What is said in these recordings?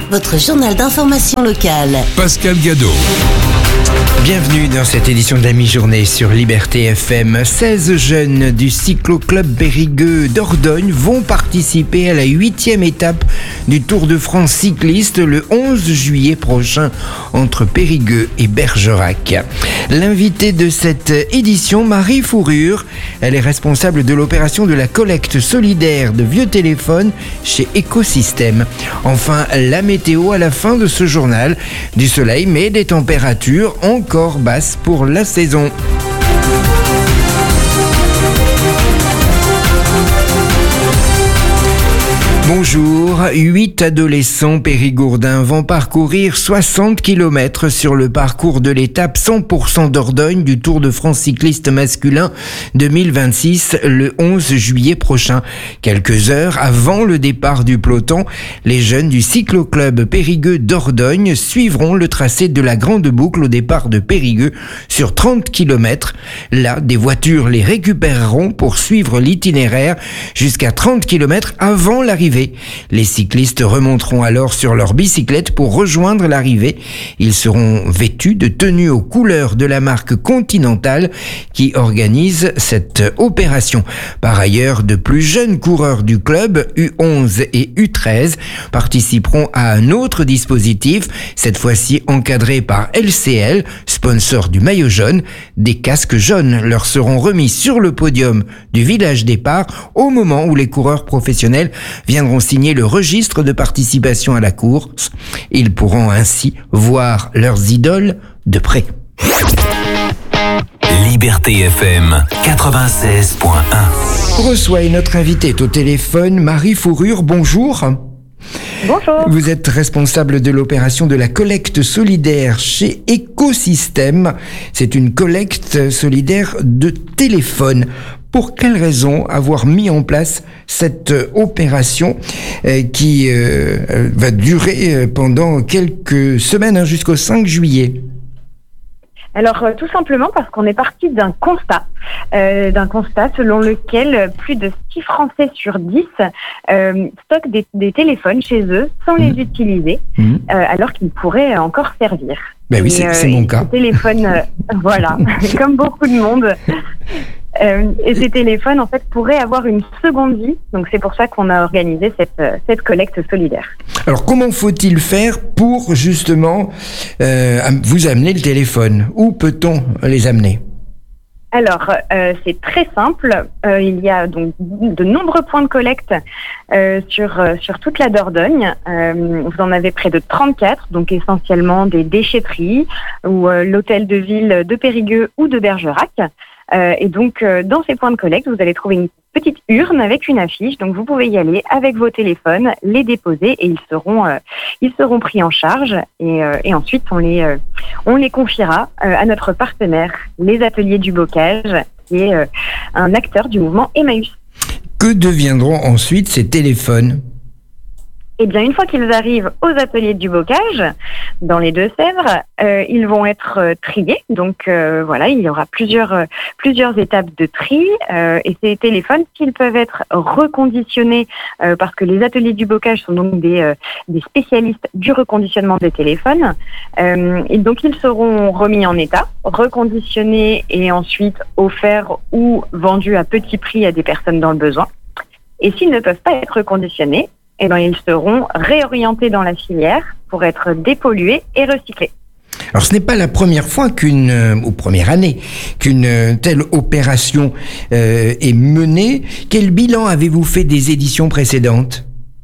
votre journal d'information locale. Pascal Gadot. Bienvenue dans cette édition de la mi-journée sur Liberté FM. 16 jeunes du cyclo-club Périgueux d'Ordogne vont participer à la 8e étape du Tour de France cycliste le 11 juillet prochain entre Périgueux et Bergerac. L'invitée de cette édition, Marie Fourrure, elle est responsable de l'opération de la collecte solidaire de vieux téléphones chez Écosystème. Enfin, la météo à la fin de ce journal, du soleil mais des températures encore basses pour la saison. Bonjour, 8 adolescents périgourdins vont parcourir 60 km sur le parcours de l'étape 100% d'Ordogne du Tour de France cycliste masculin 2026 le 11 juillet prochain. Quelques heures avant le départ du peloton, les jeunes du cyclo-club Périgueux d'Ordogne suivront le tracé de la grande boucle au départ de Périgueux sur 30 km. Là, des voitures les récupéreront pour suivre l'itinéraire jusqu'à 30 km avant l'arrivée. Les cyclistes remonteront alors sur leur bicyclette pour rejoindre l'arrivée. Ils seront vêtus de tenues aux couleurs de la marque Continental qui organise cette opération. Par ailleurs, de plus jeunes coureurs du club, U11 et U13, participeront à un autre dispositif, cette fois-ci encadré par LCL, sponsor du maillot jaune. Des casques jaunes leur seront remis sur le podium du village départ au moment où les coureurs professionnels viendront signer le registre de participation à la course. Ils pourront ainsi voir leurs idoles de près. Liberté FM 96.1. Reçoit notre invitée au téléphone, Marie Fourrure. Bonjour. Bonjour. Vous êtes responsable de l'opération de la collecte solidaire chez Écosystème. C'est une collecte solidaire de téléphones. Pour quelle raison avoir mis en place cette opération qui va durer pendant quelques semaines jusqu'au 5 juillet ? Alors tout simplement parce qu'on est parti d'un constat selon lequel plus de 6 Français sur 10 stockent des téléphones chez eux sans les utiliser alors qu'ils pourraient encore servir. Ben oui, c'est mon cas. Ces téléphones, voilà, comme beaucoup de monde. Et ces téléphones, en fait, pourraient avoir une seconde vie. Donc, c'est pour ça qu'on a organisé cette collecte solidaire. Alors, comment faut-il faire pour, justement, vous amener le téléphone ? Où peut-on les amener ? Alors, c'est très simple. Il y a donc de nombreux points de collecte sur toute la Dordogne. Vous en avez près de 34, donc essentiellement des déchetteries ou l'hôtel de ville de Périgueux ou de Bergerac. Et donc, dans ces points de collecte, vous allez trouver une petite urne avec une affiche. Donc, vous pouvez y aller avec vos téléphones, les déposer et ils seront pris en charge. Et ensuite, on les confiera à notre partenaire, les Ateliers du Bocage, qui est un acteur du mouvement Emmaüs. Que deviendront ensuite ces téléphones ? Eh bien, une fois qu'ils arrivent aux Ateliers du Bocage, dans les Deux-Sèvres, ils vont être triés. Donc, voilà, il y aura plusieurs étapes de tri. Et ces téléphones, s'ils peuvent être reconditionnés, parce que les Ateliers du Bocage sont donc des spécialistes du reconditionnement des téléphones, et donc ils seront remis en état, reconditionnés et ensuite offerts ou vendus à petit prix à des personnes dans le besoin. Et s'ils ne peuvent pas être reconditionnés, eh ben, ils seront réorientés dans la filière pour être dépollués et recyclés. Alors, ce n'est pas la première fois première année, qu'une telle opération est menée. Quel bilan avez-vous fait des éditions précédentes ?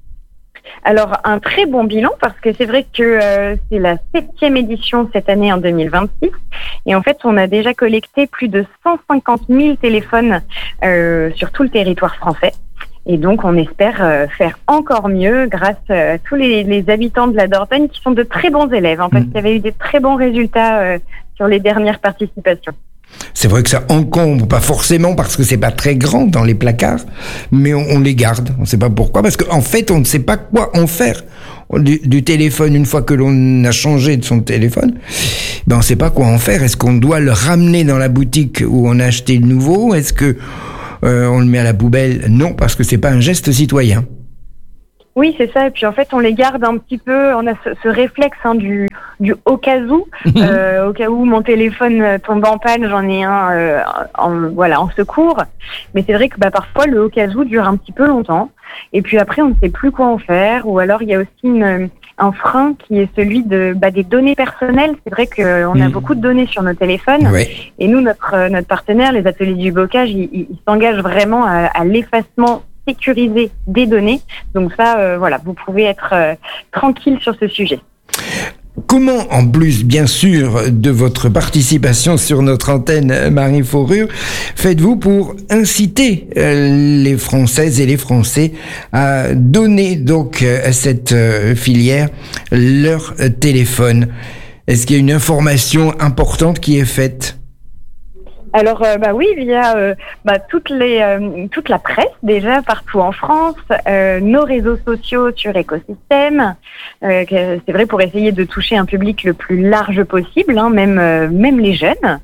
Alors, un très bon bilan parce que c'est vrai que c'est la 7e édition cette année en 2026. Et en fait, on a déjà collecté plus de 150 000 téléphones sur tout le territoire français. Et donc, on espère faire encore mieux grâce à tous les habitants de la Dordogne qui sont de très bons élèves, parce qu'il y avait eu des très bons résultats sur les dernières participations. C'est vrai que ça encombre, pas forcément parce que c'est pas très grand dans les placards, mais on les garde. On ne sait pas pourquoi, parce qu'en fait, on ne sait pas quoi en faire du téléphone une fois que l'on a changé de son téléphone. Ben, on ne sait pas quoi en faire. Est-ce qu'on doit le ramener dans la boutique où on a acheté le nouveau ? Est-ce que on le met à la poubelle ? Non, parce que c'est pas un geste citoyen. Oui, c'est ça. Et puis en fait, on les garde un petit peu. On a ce réflexe du au cas où. Au cas où mon téléphone tombe en panne, j'en ai un en secours. Mais c'est vrai que parfois le au cas où dure un petit peu longtemps. Et puis après, on ne sait plus quoi en faire. Ou alors il y a aussi un frein qui est celui des données personnelles. C'est vrai qu'on a beaucoup de données sur nos téléphones. Ouais. Et nous, notre partenaire, les ateliers du bocage, ils s'engagent vraiment à l'effacement sécuriser des données. Donc ça, vous pouvez être tranquille sur ce sujet. Comment, en plus, bien sûr, de votre participation sur notre antenne, Marie Forure, faites-vous pour inciter les Françaises et les Français à donner donc à cette filière leur téléphone? Est-ce qu'il y a une information importante qui est faite? Alors oui, via toute la presse déjà partout en France, nos réseaux sociaux sur Écosystème, c'est vrai pour essayer de toucher un public le plus large possible, même les jeunes.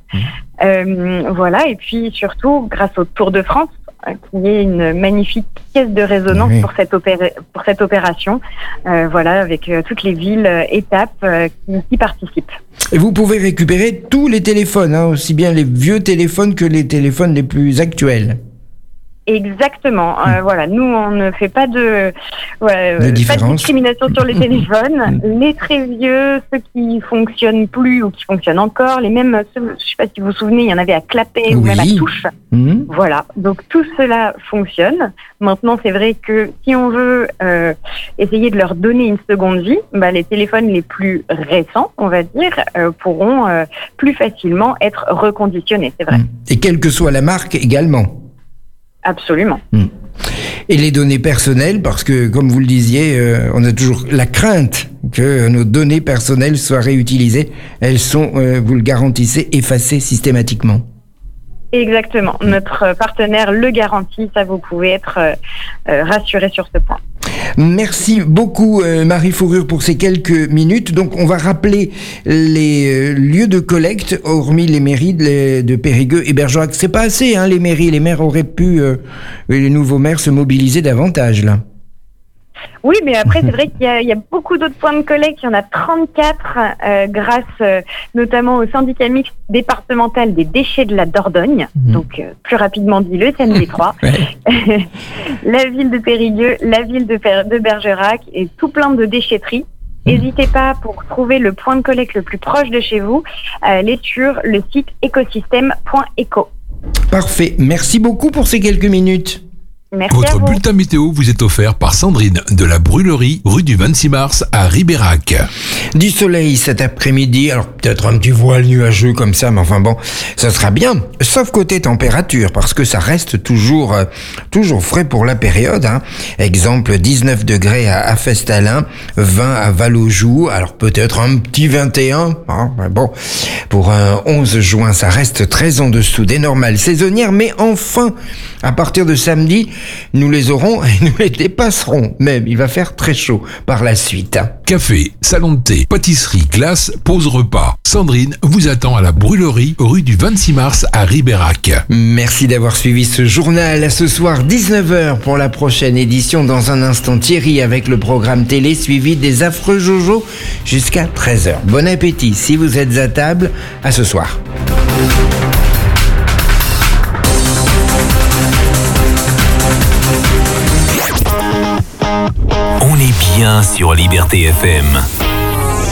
Et puis surtout grâce au Tour de France, qui est une magnifique caisse de résonance pour cette opération, avec toutes les villes, étapes qui participent. Et vous pouvez récupérer tous les téléphones, aussi bien les vieux téléphones que les téléphones les plus actuels. Exactement. Nous, on ne fait pas de discrimination sur les téléphones. Les très vieux, ceux qui fonctionnent plus ou qui fonctionnent encore, les mêmes, je ne sais pas si vous vous souvenez, il y en avait à clapet ou même à touche. Voilà. Donc tout cela fonctionne. Maintenant, c'est vrai que si on veut essayer de leur donner une seconde vie, les téléphones les plus récents, on va dire, pourront plus facilement être reconditionnés. C'est vrai. Et quelle que soit la marque également. Absolument. Et les données personnelles, parce que, comme vous le disiez, on a toujours la crainte que nos données personnelles soient réutilisées. Elles sont, vous le garantissez, effacées systématiquement. Exactement. Notre partenaire le garantit. Ça, vous pouvez être rassuré sur ce point. Merci beaucoup Marie Forure pour ces quelques minutes. Donc on va rappeler les lieux de collecte, hormis les mairies de Périgueux et Bergerac. C'est pas assez, les mairies. Les maires auraient pu, les nouveaux maires, se mobiliser davantage là. Oui, mais après, c'est vrai qu'il y a beaucoup d'autres points de collecte. Il y en a 34 grâce notamment au syndicat mixte départemental des déchets de la Dordogne. Donc, plus rapidement dit le SND3. La ville de Périgueux, la ville de Bergerac et tout plein de déchetteries. N'hésitez pas, pour trouver le point de collecte le plus proche de chez vous, à aller sur le site écosystème.eco. Parfait. Merci beaucoup pour ces quelques minutes. Merci. Votre bulletin météo vous est offert par Sandrine de la Brûlerie, rue du 26 mars à Ribérac. Du soleil cet après-midi, alors peut-être un petit voile nuageux comme ça, mais enfin bon, ça sera bien. Sauf côté température, parce que ça reste toujours frais pour la période. Exemple, 19 degrés à Festalain, 20 à Val-aux-Joues, alors peut-être un petit 21. Bon, pour un 11 juin, ça reste très en dessous des normales saisonnières, mais enfin, à partir de samedi, nous les aurons et nous les dépasserons. Même, il va faire très chaud par la suite. Café, salon de thé, pâtisserie, glace, pause repas. Sandrine vous attend à la Brûlerie, rue du 26 mars à Ribérac. Merci d'avoir suivi ce journal. À ce soir, 19h pour la prochaine édition. Dans un instant, Thierry avec le programme télé suivi des Affreux Jojo jusqu'à 13h. Bon appétit si vous êtes à table. À ce soir. On est bien sur Liberté FM.